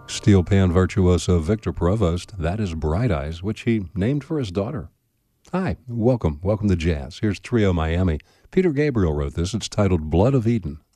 Steel pan virtuoso Victor Provost, that is Bright Eyes, which he named for his daughter. Hi, welcome to jazz. Here's Trio Miami. Peter Gabriel wrote this. It's titled Blood of Eden.